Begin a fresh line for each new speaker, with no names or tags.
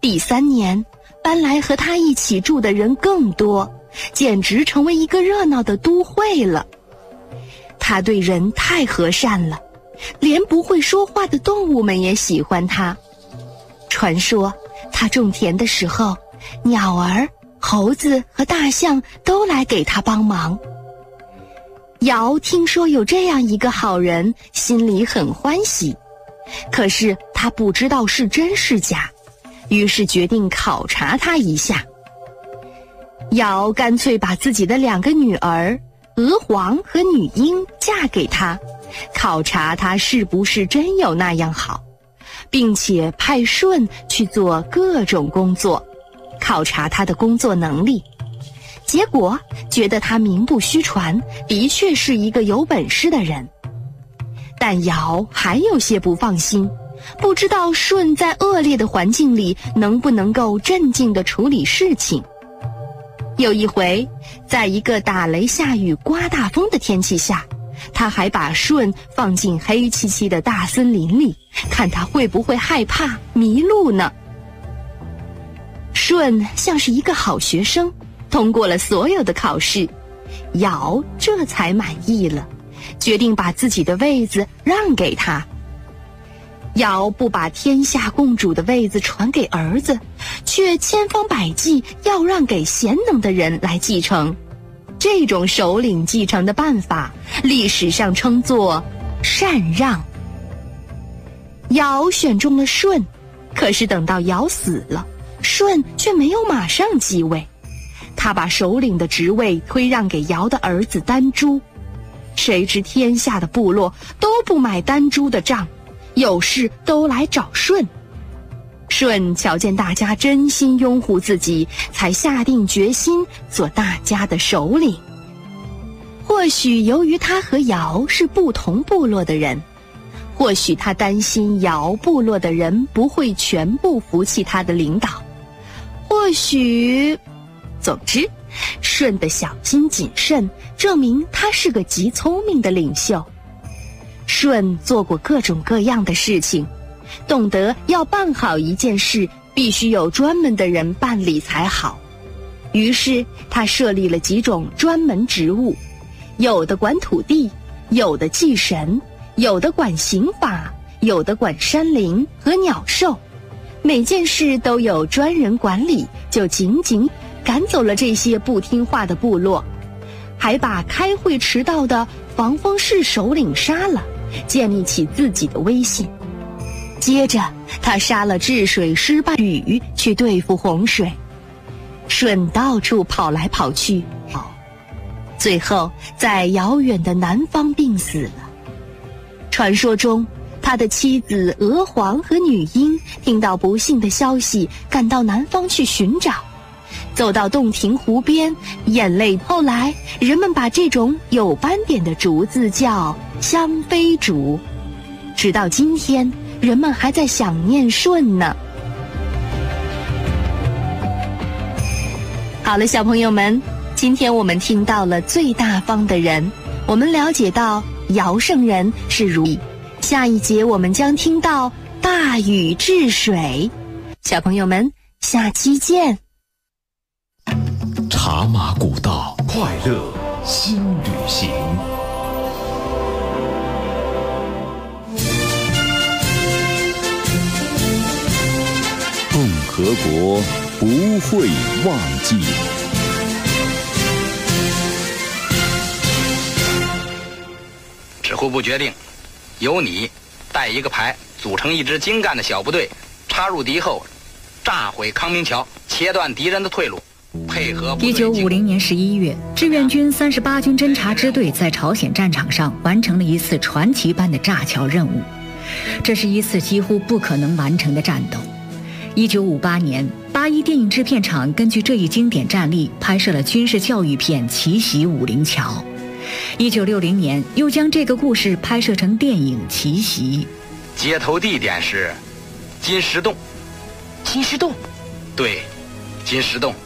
第3年，搬来和他一起住的人更多，简直成为一个热闹的都会了。他对人太和善了，连不会说话的动物们也喜欢他。传说他种田的时候，鸟儿、猴子和大象都来给他帮忙。尧听说有这样一个好人，心里很欢喜，可是他不知道是真是假，于是决定考察他一下。尧干脆把自己的2个女儿娥皇和女英嫁给他，考察他是不是真有那样好，并且派舜去做各种工作，考察他的工作能力。结果觉得他名不虚传，的确是一个有本事的人。但尧还有些不放心，不知道舜在恶劣的环境里能不能够镇静地处理事情。有一回，在一个打雷下雨刮大风的天气下，他还把舜放进黑漆漆的大森林里，看他会不会害怕迷路呢。舜像是一个好学生，通过了所有的考试，尧这才满意了，决定把自己的位子让给他。尧不把天下共主的位子传给儿子，却千方百计要让给贤能的人来继承。这种首领继承的办法，历史上称作禅让。尧选中了舜，可是等到尧死了，舜却没有马上继位。他把首领的职位推让给尧的儿子丹朱。谁知天下的部落都不买丹朱的账，有事都来找舜。舜瞧见大家真心拥护自己，才下定决心做大家的首领。或许由于他和尧是不同部落的人，或许他担心尧部落的人不会全部服气他的领导，或许……总之，舜的小心谨慎证明他是个极聪明的领袖。舜做过各种各样的事情，懂得要办好一件事，必须有专门的人办理才好。于是他设立了几种专门职务，有的管土地，有的祭神，有的管刑法，有的管山林和鸟兽。每件事都有专人管理，就紧紧赶走了这些不听话的部落，还把开会迟到的防风氏首领杀了，建立起自己的威信。接着他杀了治水师败禹去对付洪水。舜到处跑来跑去，最后在遥远的南方病死了。传说中，他的妻子娥皇和女英听到不幸的消息，赶到南方去寻找，走到洞庭湖边，眼泪。后来人们把这种有斑点的竹子叫香妃竹，直到今天人们还在想念舜呢。好了，小朋友们，今天我们听到了最大方的人，我们了解到尧圣人是如意。下一节我们将听到大禹治水。小朋友们，下期见。
茶马古道，
快乐新旅行。
共和国不会忘记。
指挥部决定，由你带一个排，组成一支精干的小部队，插入敌后，炸毁康明桥，切断敌人的退路，配合
1950年11月，志愿军38军侦察支队在朝鲜战场上完成了一次传奇般的炸桥任务。这是一次几乎不可能完成的战斗。1958年，81电影制片厂根据这一经典战例拍摄了军事教育片《奇袭武陵桥》。1960年，又将这个故事拍摄成电影《奇袭》。
接头地点是金石洞。
金石洞？
对，金石洞。